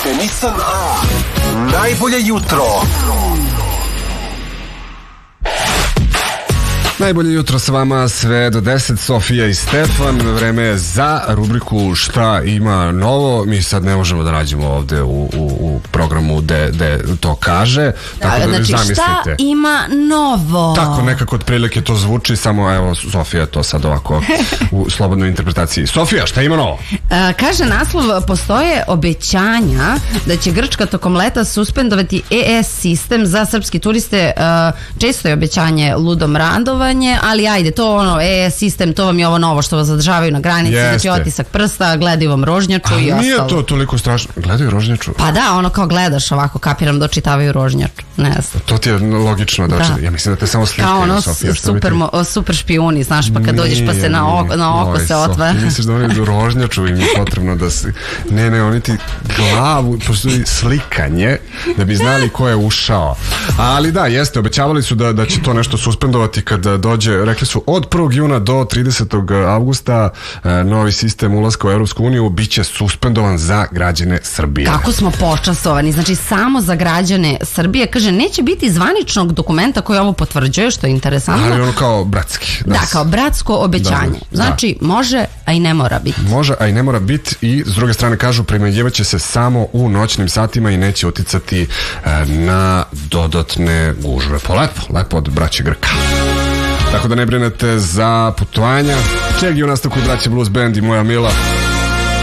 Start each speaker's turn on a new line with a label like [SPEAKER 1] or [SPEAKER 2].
[SPEAKER 1] Stepenica A. Najbolje jutro.
[SPEAKER 2] Najbolje jutro s vama sve do 10, Sofija i Stefan. Vreme je za rubriku Šta ima novo. Mi sad ne možemo da nađemo ovde u programu gde to kaže. Tako da
[SPEAKER 3] znači
[SPEAKER 2] zamislite.
[SPEAKER 3] šta ima novo?
[SPEAKER 2] Tako nekako otprilike to zvuči, samo evo Sofija to sad ovako u slobodnoj interpretaciji. Sofija, šta ima novo?
[SPEAKER 3] Kaže naslov, postoje obećanja da će Grčka tokom leta suspendovati ES sistem za srpske turiste. Često je obećanje ludom radovanje, ali ajde, to ono, ES sistem, to vam je ovo novo što vas zadržavaju na granici, znači otisak prsta, gledaju vam rožnjaču i ostalo.
[SPEAKER 2] Nije to toliko strašno. Gledaju rožnjaču?
[SPEAKER 3] Pa da, ono kao gledaš ovako, kapiram da očitavaju rožnjaču. Ne znam.
[SPEAKER 2] To ti je logično da. Ja mislim da te samo slikaju,
[SPEAKER 3] kao ono,
[SPEAKER 2] Sofija.
[SPEAKER 3] super špijuni, znaš, pa kad dođeš pa se na oko se otvara.
[SPEAKER 2] Ti misliš da oni idu rožnjaču i mi je potrebno da si... Ne, oni ti glavu, postoji slikanje da bi znali ko je ušao. Ali da, jeste, obećavali su da će to nešto suspendovati kada dođe, rekli su od 1. juna do 30. avgusta novi sistem ulaska u Evropsku uniju biće suspendovan za građane Srbije.
[SPEAKER 3] Kako smo počasovani, znači samo za građane Srbije, kaže, neće biti zvaničnog dokumenta koji ovo potvrđuje, što je interesantno.
[SPEAKER 2] Ali ono kao bratski.
[SPEAKER 3] Da, kao bratsko obećanje. Znači, može, a i ne mora biti.
[SPEAKER 2] Može, a i ne mora biti i s druge strane kažu primenjivaće se samo u noćnim satima i neće uticati na dodatne gužve. Lepo od braće Grka. Tako da ne brinete za putovanja. Čegi u nastavku braće Blues Band i Moja Mila.